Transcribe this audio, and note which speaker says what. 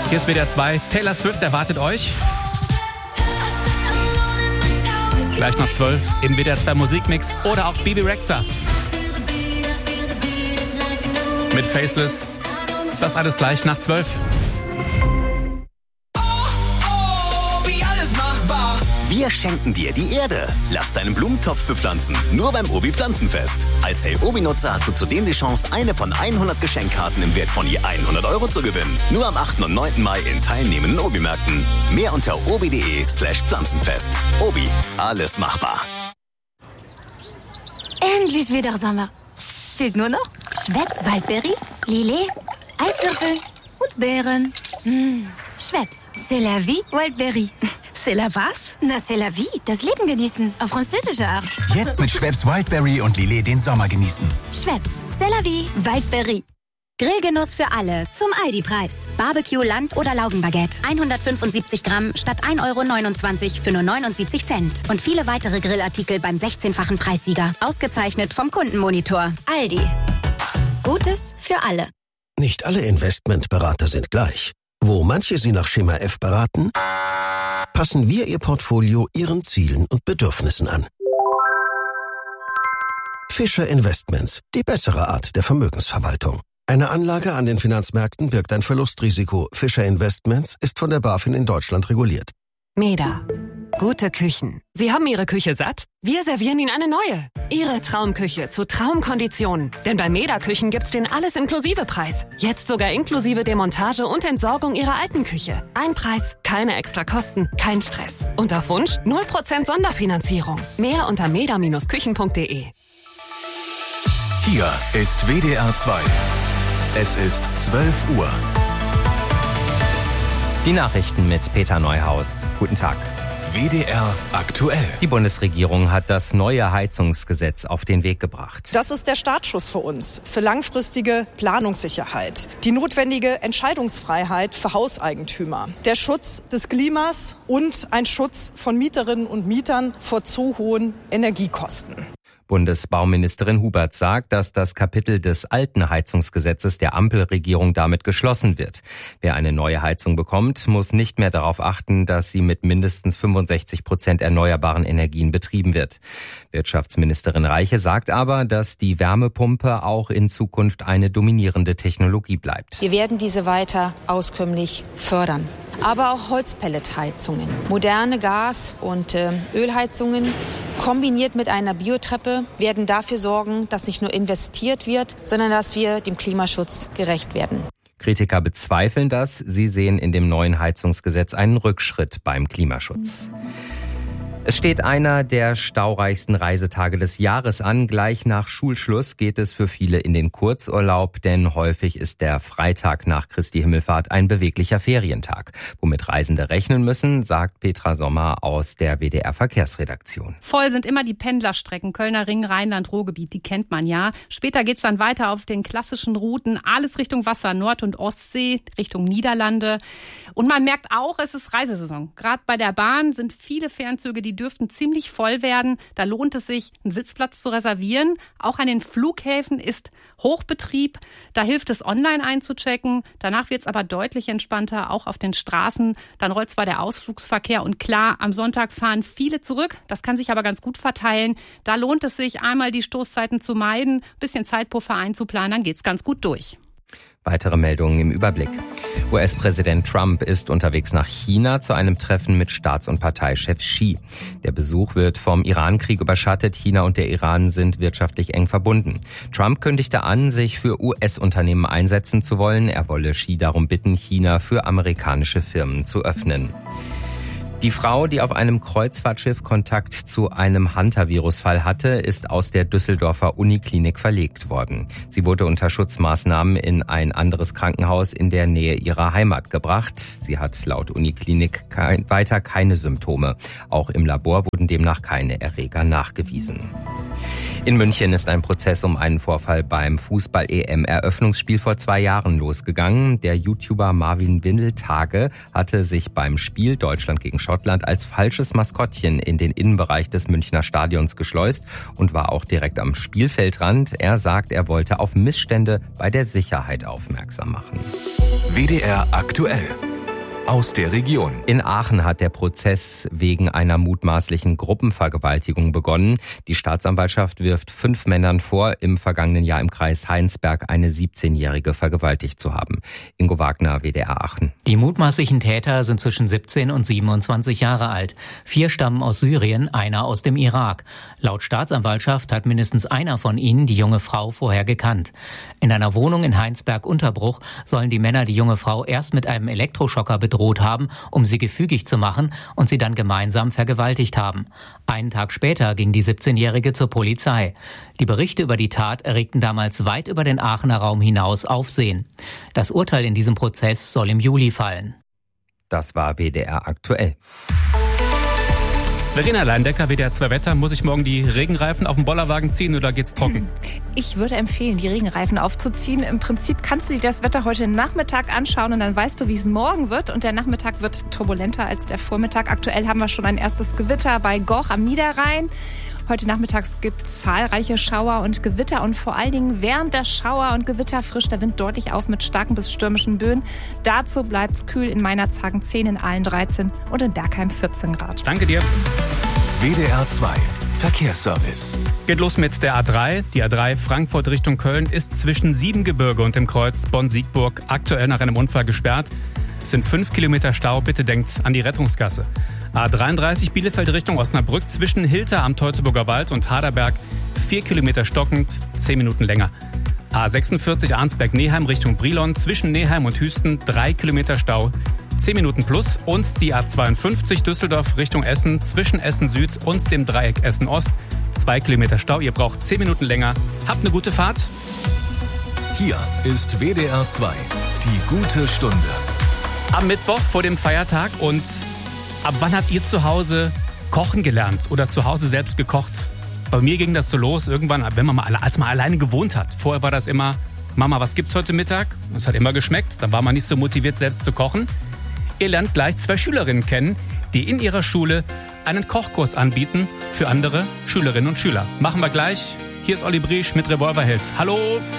Speaker 1: Hier ist WDR 2. Taylor Swift erwartet euch. Gleich nach 12 im WDR 2 Musikmix oder auch Bebe Rexha. Mit Faceless. Das alles gleich nach 12.
Speaker 2: Wir schenken dir die Erde. Lass deinen Blumentopf bepflanzen. Nur beim Obi Pflanzenfest. Als Hey Obi-Nutzer hast du zudem die Chance, eine von 100 Geschenkkarten im Wert von je 100 € zu gewinnen. Nur am 8. und 9. Mai in teilnehmenden Obi-Märkten. Mehr unter obi.de/Pflanzenfest. Obi, alles machbar.
Speaker 3: Endlich wieder Sommer. Fehlt nur noch Schweppes Waldberry, Lillet, Eiswürfel und Beeren. Schweppes, c'est la vie, Wildberry.
Speaker 4: C'est la was?
Speaker 3: Na, c'est la vie, das Leben genießen, auf französische Art.
Speaker 5: Jetzt mit Schweppes Wildberry und Lillet den Sommer genießen.
Speaker 3: Schweppes, c'est la vie, Wildberry.
Speaker 6: Grillgenuss für alle zum Aldi-Preis. Barbecue, Land- oder Laugenbaguette. 175 Gramm statt 1,29 € für nur 79 Cent. Und viele weitere Grillartikel beim 16-fachen Preissieger. Ausgezeichnet vom Kundenmonitor. Aldi. Gutes für alle.
Speaker 7: Nicht alle Investmentberater sind gleich. Wo manche Sie nach Schema F beraten, passen wir Ihr Portfolio Ihren Zielen und Bedürfnissen an. Fischer Investments, die bessere Art der Vermögensverwaltung. Eine Anlage an den Finanzmärkten birgt ein Verlustrisiko. Fischer Investments ist von der BaFin in Deutschland reguliert.
Speaker 8: Meda. Gute Küchen. Sie haben Ihre Küche satt? Wir servieren Ihnen eine neue. Ihre Traumküche zu Traumkonditionen. Denn bei Meda Küchen gibt's den Alles-Inklusive-Preis. Jetzt sogar inklusive Demontage und Entsorgung Ihrer alten Küche. Ein Preis, keine extra Kosten, kein Stress. Und auf Wunsch 0% Sonderfinanzierung. Mehr unter meda-küchen.de.
Speaker 9: Hier ist WDR 2. Es ist 12 Uhr.
Speaker 10: Die Nachrichten mit Peter Neuhaus. Guten Tag.
Speaker 9: WDR aktuell.
Speaker 10: Die Bundesregierung hat das neue Heizungsgesetz auf den Weg gebracht.
Speaker 11: Das ist der Startschuss für uns, für langfristige Planungssicherheit, die notwendige Entscheidungsfreiheit für Hauseigentümer, der Schutz des Klimas und ein Schutz von Mieterinnen und Mietern vor zu hohen Energiekosten.
Speaker 10: Bundesbauministerin Hubert sagt, dass das Kapitel des alten Heizungsgesetzes der Ampelregierung damit geschlossen wird. Wer eine neue Heizung bekommt, muss nicht mehr darauf achten, dass sie mit mindestens 65% erneuerbaren Energien betrieben wird. Wirtschaftsministerin Reiche sagt aber, dass die Wärmepumpe auch in Zukunft eine dominierende Technologie bleibt.
Speaker 12: Wir werden diese weiter auskömmlich fördern. Aber auch Holzpelletheizungen, moderne Gas- und Ölheizungen kombiniert mit einer Biotreppe werden dafür sorgen, dass nicht nur investiert wird, sondern dass wir dem Klimaschutz gerecht werden.
Speaker 10: Kritiker bezweifeln das. Sie sehen in dem neuen Heizungsgesetz einen Rückschritt beim Klimaschutz. Es steht einer der staureichsten Reisetage des Jahres an. Gleich nach Schulschluss geht es für viele in den Kurzurlaub, denn häufig ist der Freitag nach Christi Himmelfahrt ein beweglicher Ferientag. Womit Reisende rechnen müssen, sagt Petra Sommer aus der WDR Verkehrsredaktion.
Speaker 13: Voll sind immer die Pendlerstrecken, Kölner Ring, Rheinland-Ruhr-Gebiet, die kennt man ja. Später geht's dann weiter auf den klassischen Routen, alles Richtung Wasser, Nord- und Ostsee, Richtung Niederlande. Und man merkt auch, es ist Reisesaison. Gerade bei der Bahn sind viele Fernzüge, die dürften ziemlich voll werden. Da lohnt es sich, einen Sitzplatz zu reservieren. Auch an den Flughäfen ist Hochbetrieb. Da hilft es, online einzuchecken. Danach wird es aber deutlich entspannter, auch auf den Straßen. Dann rollt zwar der Ausflugsverkehr und klar, am Sonntag fahren viele zurück. Das kann sich aber ganz gut verteilen. Da lohnt es sich, einmal die Stoßzeiten zu meiden, ein bisschen Zeitpuffer einzuplanen, dann geht's ganz gut durch.
Speaker 10: Weitere Meldungen im Überblick. US-Präsident Trump ist unterwegs nach China zu einem Treffen mit Staats- und Parteichef Xi. Der Besuch wird vom Iran-Krieg überschattet. China und der Iran sind wirtschaftlich eng verbunden. Trump kündigte an, sich für US-Unternehmen einsetzen zu wollen. Er wolle Xi darum bitten, China für amerikanische Firmen zu öffnen. Die Frau, die auf einem Kreuzfahrtschiff Kontakt zu einem Hantavirus-Fall hatte, ist aus der Düsseldorfer Uniklinik verlegt worden. Sie wurde unter Schutzmaßnahmen in ein anderes Krankenhaus in der Nähe ihrer Heimat gebracht. Sie hat laut Uniklinik weiter keine Symptome. Auch im Labor wurden demnach keine Erreger nachgewiesen. In München ist ein Prozess um einen Vorfall beim Fußball-EM-Eröffnungsspiel vor 2 Jahren losgegangen. Der YouTuber Marvin Windeltage hatte sich beim Spiel Deutschland gegen Schottland als falsches Maskottchen in den Innenbereich des Münchner Stadions geschleust und war auch direkt am Spielfeldrand. Er sagt, er wollte auf Missstände bei der Sicherheit aufmerksam machen.
Speaker 9: WDR aktuell. aus der Region.
Speaker 10: In Aachen hat der Prozess wegen einer mutmaßlichen Gruppenvergewaltigung begonnen. Die Staatsanwaltschaft wirft 5 Männern vor, im vergangenen Jahr im Kreis Heinsberg eine 17-Jährige vergewaltigt zu haben. Ingo Wagner, WDR Aachen.
Speaker 4: Die mutmaßlichen Täter sind zwischen 17 und 27 Jahre alt. 4 stammen aus Syrien, einer aus dem Irak. Laut Staatsanwaltschaft hat mindestens einer von ihnen die junge Frau vorher gekannt. In einer Wohnung in Heinsberg-Unterbruch sollen die Männer die junge Frau erst mit einem Elektroschocker bedroht haben, um sie gefügig zu machen, und sie dann gemeinsam vergewaltigt haben. Einen Tag später ging die 17-Jährige zur Polizei. Die Berichte über die Tat erregten damals weit über den Aachener Raum hinaus Aufsehen. Das Urteil in diesem Prozess soll im Juli fallen.
Speaker 10: Das war WDR aktuell.
Speaker 1: Verena Leindecker, WDR 2 Wetter. Muss ich morgen die Regenreifen auf dem Bollerwagen ziehen oder geht's trocken?
Speaker 14: Ich würde empfehlen, die Regenreifen aufzuziehen. Im Prinzip kannst du dir das Wetter heute Nachmittag anschauen und dann weißt du, wie es morgen wird. Und der Nachmittag wird turbulenter als der Vormittag. Aktuell haben wir schon ein erstes Gewitter bei Goch am Niederrhein. Heute nachmittags gibt es zahlreiche Schauer und Gewitter und vor allen Dingen während der Schauer und Gewitter frischt der Wind deutlich auf mit starken bis stürmischen Böen. Dazu bleibt es kühl, in Meinerzhagen 10, in Aalen 13 und in Bergheim 14 Grad.
Speaker 1: Danke dir.
Speaker 9: WDR 2 Verkehrsservice.
Speaker 1: Geht los mit der A3. Die A3 Frankfurt Richtung Köln ist zwischen Siebengebirge und dem Kreuz Bonn-Siegburg aktuell nach einem Unfall gesperrt. Es sind 5 Kilometer Stau. Bitte denkt an die Rettungsgasse. A33 Bielefeld Richtung Osnabrück zwischen Hilter am Teutoburger Wald und Haderberg 4 Kilometer stockend, 10 Minuten länger. A46 Arnsberg-Neheim Richtung Brilon zwischen Neheim und Hüsten 3 Kilometer Stau, 10 Minuten plus. Und die A52 Düsseldorf Richtung Essen zwischen Essen Süd und dem Dreieck Essen Ost 2 Kilometer Stau. Ihr braucht 10 Minuten länger. Habt eine gute Fahrt.
Speaker 9: Hier ist WDR 2, die gute Stunde.
Speaker 1: Am Mittwoch vor dem Feiertag. Und ab wann habt ihr zu Hause kochen gelernt oder zu Hause selbst gekocht? Bei mir ging das so los, irgendwann, als man alleine gewohnt hat. Vorher war das immer, Mama, was gibt's heute Mittag? Das hat immer geschmeckt, dann war man nicht so motiviert, selbst zu kochen. Ihr lernt gleich 2 Schülerinnen kennen, die in ihrer Schule einen Kochkurs anbieten für andere Schülerinnen und Schüler. Machen wir gleich. Hier ist Olli Briesch mit Revolverheld. Hallo!